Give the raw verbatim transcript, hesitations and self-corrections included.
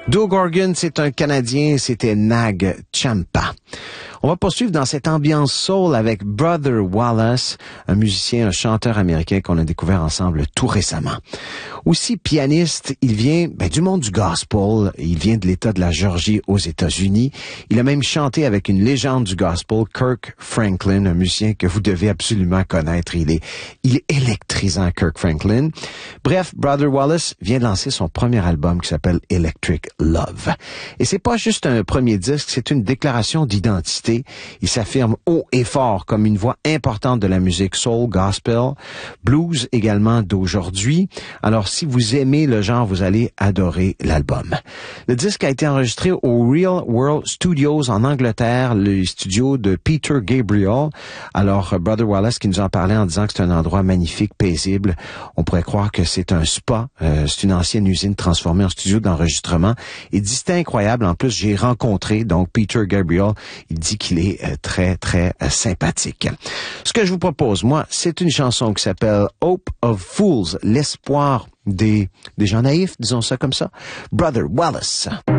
Doug Organ, c'est un Canadien, c'était Nag Champa. On va poursuivre dans cette ambiance soul avec Brother Wallace, un musicien, un chanteur américain qu'on a découvert ensemble tout récemment. Aussi pianiste, il vient ben, du monde du gospel, il vient de l'État de la Géorgie aux États-Unis. Il a même chanté avec une légende du gospel, Kirk Franklin, un musicien que vous devez absolument connaître. Il est, il est électrisant, Kirk Franklin. Bref, Brother Wallace vient de lancer son premier album qui s'appelle Electric Love. Et c'est pas juste un premier disque, c'est une déclaration d'identité. Il s'affirme haut et fort comme une voix importante de la musique soul, gospel, blues également d'aujourd'hui. Alors, si vous aimez le genre, vous allez adorer l'album. Le disque a été enregistré au Real World Studios en Angleterre, le studio de Peter Gabriel. Alors, Brother Wallace qui nous en parlait en disant que c'est un endroit magnifique, paisible. On pourrait croire que c'est un spa. Euh, c'est une ancienne usine transformée en studio d'enregistrement. Il dit c'est incroyable. En plus, j'ai rencontré donc Peter Gabriel. Il dit qu'il est euh, très, très euh, sympathique. Ce que je vous propose, moi, c'est une chanson qui s'appelle Hope of Fools, l'espoir des, des gens naïfs, disons ça comme ça. Brother Wallace.